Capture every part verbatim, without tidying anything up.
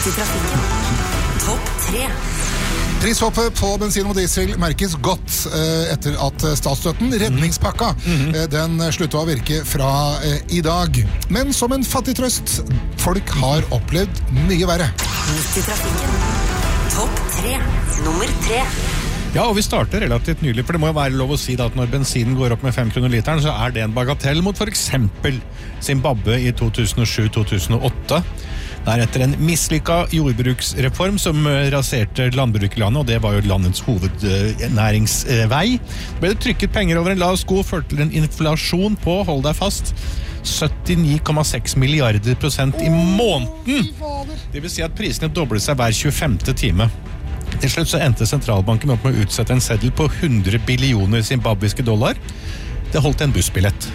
Midt i trafikken. Topp tre. Prishoppet på bensin og diesel merkes godt eh, etter at statsstøtten, redningspakka, mm-hmm. eh, den sluttet å virke fra eh, i dag. Men som en fattig trøst, folk har opplevd mye verre. Midt i trafikken. Topp tre. Nummer tre. Ja, og vi starter relativt nylig, for det må jo være lov å si at når bensinen går opp med fem kroner literen, så er det en bagatell mot for eksempel Zimbabwe i to tusen og sju til to tusen og åtte. Det er etter en mislykket jordbruksreform som raserte landbruk i landet, og det var jo landets hovednæringsvei. Det ble trykket penger over en lav sko, førte til en inflasjon på, hold deg fast, syttini komma seks milliarder prosent i måneden. Det vil si at prisene doblet seg hver tjuefemte time. Til slutt så endte sentralbanken opp med å utsette en seddel på hundre billioner zimbabwiske dollar. Det holdt en bussbillett.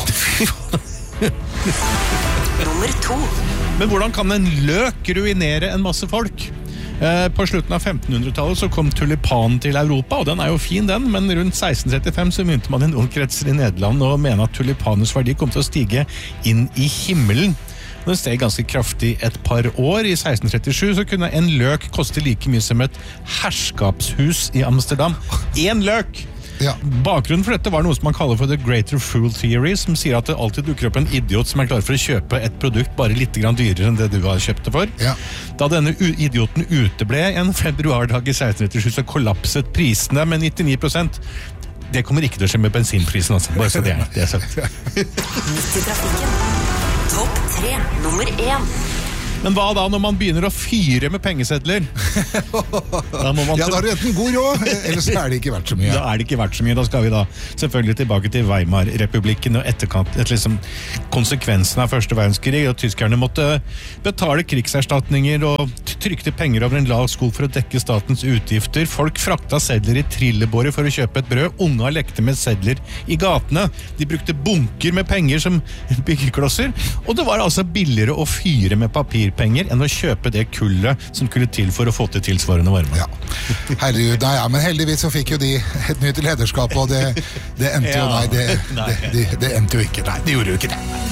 Nummer to. Men hvordan kan en løk ruinere en masse folk? Eh, på slutten av femtenhundretallet så kom tulipanen til Europa, og den er jo fin den, men rundt seksten trettifem så begynte man i noen kretser i Nederland å mene at tulipanens verdi kom til å stige inn i himmelen. Den steg ganske kraftig et par år. I seksten trettisju så kunne en løk koste like mye som et herskapshus i Amsterdam. En løk! Ja. Bakgrunnen for dette var noe som man kaller for The Greater Fool Theory, som sier at det alltid dukker opp en idiot som er klar for å kjøpe et produkt bare litt grann dyrere enn det du har kjøpt det for. Ja. Da denne idioten uteble en februardag i seksten trettisju, så kollapset prisene med nittini prosent. Det kommer ikke til å skje med bensinprisen, altså. Bare så det er, det er sagt. Midt i trafikken. Topp tre. Nummer én. Men hva da når man begynner å fyre med pengesedler? Da må man ja, da er det enten god råd, eller så er det ikke verdt så mye. Da er det ikke verdt så mye. Da skal vi da selvfølgelig tilbake til Weimar-republikken og etterkant, et liksom konsekvensen av første verdenskrig, og tyskerne måtte betale krigserstatninger og trykte penger over en lav sko for å dekke statens utgifter. Folk frakta sedler i trillebåre for å kjøpe et brød. Unga lekte med sedler i gatene. De brukte bunker med penger som byggeklosser, og det var altså billigere å fyre med papir penger enn å kjøpe det kullet som skulle til for å få til tilsvarende varme. Ja, herregud, nei, ja, men heldigvis så fikk jo de et nytt lederskap, og det, det endte jo, nei, det, det, det, det endte jo ikke, nei, det gjorde jo ikke det.